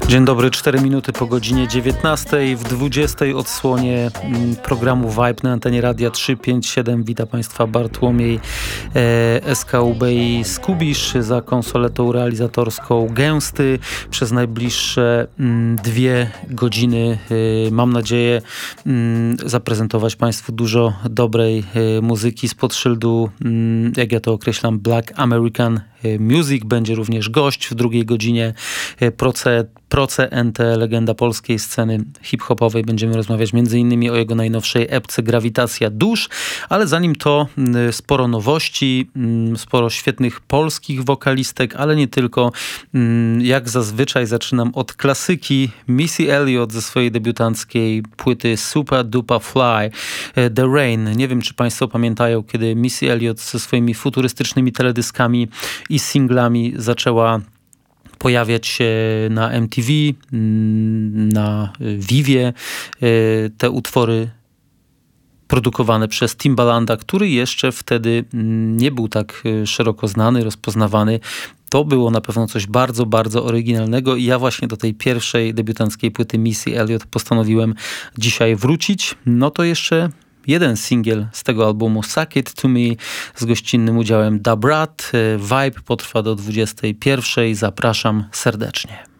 Dzień dobry, 4 minuty po godzinie 19. W 20 odsłonie programu Vibe na antenie Radia 357. Witam Państwa Bartłomiej SKUB i Skubisz, za konsoletą realizatorską Gęsty. Przez najbliższe 2 godziny mam nadzieję zaprezentować Państwu dużo dobrej muzyki spod szyldu, jak ja to określam, Black American Music. Będzie również gość w drugiej godzinie, Proce NT, legenda polskiej sceny hip-hopowej. Będziemy rozmawiać m.in. o jego najnowszej epce Grawitacja Dusz, ale zanim to sporo nowości, sporo świetnych polskich wokalistek, ale nie tylko. Jak zazwyczaj zaczynam od klasyki Missy Elliott ze swojej debiutanckiej płyty Super Duper Fly, The Rain. Nie wiem, czy Państwo pamiętają, kiedy Missy Elliott ze swoimi futurystycznymi teledyskami i singlami zaczęła pojawiać się na MTV, na Vivie. Te utwory produkowane przez Timbalanda, który jeszcze wtedy nie był tak szeroko znany, rozpoznawany. To było na pewno coś bardzo, bardzo oryginalnego i ja właśnie do tej pierwszej debiutanckiej płyty Missy Elliott postanowiłem dzisiaj wrócić. No to jeszcze jeden singiel z tego albumu, Suck It To Me, z gościnnym udziałem Da Brat. Vibe potrwa do 21. Zapraszam serdecznie.